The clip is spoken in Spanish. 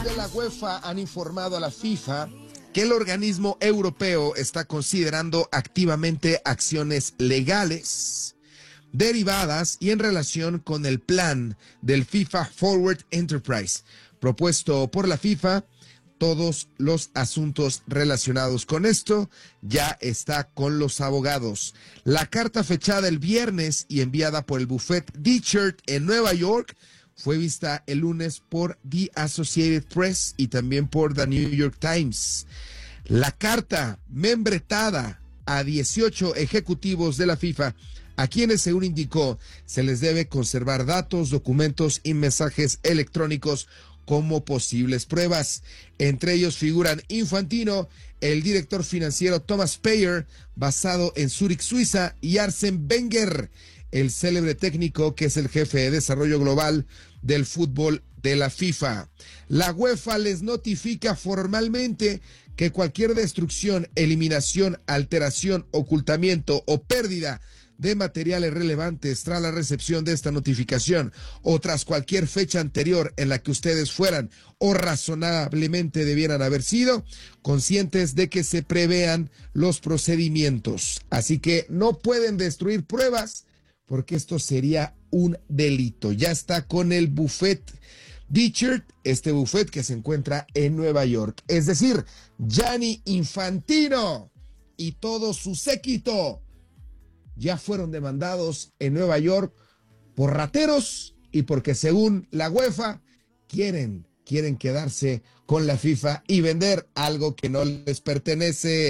de la UEFA han informado a la FIFA que el organismo europeo está considerando activamente acciones legales derivadas y en relación con el plan del FIFA Forward Enterprise propuesto por la FIFA. Todos los asuntos relacionados con esto ya está con los abogados. La carta fechada el viernes y enviada por el bufete Dechert en Nueva York fue vista el lunes por The Associated Press y también por The New York Times. La carta membretada a 18 ejecutivos de la FIFA, a quienes, según indicó, se les debe conservar datos, documentos y mensajes electrónicos como posibles pruebas. Entre ellos figuran Infantino, el director financiero Thomas Payer, basado en Zúrich, Suiza, y Arsène Wenger, el célebre técnico que es el jefe de desarrollo global del fútbol de la FIFA. La UEFA les notifica formalmente que cualquier destrucción, eliminación, alteración, ocultamiento o pérdida de materiales relevantes tras la recepción de esta notificación o tras cualquier fecha anterior en la que ustedes fueran o razonablemente debieran haber sido conscientes de que se prevean los procedimientos. Así que no pueden destruir pruebas porque esto sería un delito. Ya está con el buffet Dechert, este buffet que se encuentra en Nueva York. Es decir, Gianni Infantino y todo su séquito ya fueron demandados en Nueva York por rateros y porque, según la UEFA, quieren quedarse con la FIFA y vender algo que no les pertenece.